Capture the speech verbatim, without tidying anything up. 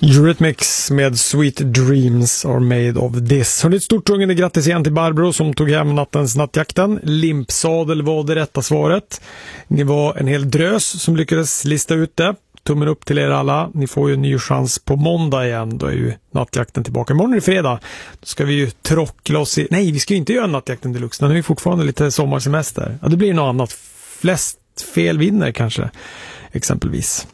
Eurythmics med Sweet Dreams are made of this. Hörrni, ett stort tungande grattis igen till Barbro som tog hem nattens nattjakten. Limpsadel var det rätta svaret. Ni var en hel drös som lyckades lista ut det. Tummen upp till er alla. Ni får ju en ny chans på måndag igen. Då är ju nattjakten tillbaka. Imorgon är det fredag. Då ska vi ju trockla oss i... Nej, vi ska ju inte göra nattjakten deluxe. Nu är vi fortfarande lite sommarsemester. Ja, det blir något annat. Flest fel vinner kanske. Exempelvis.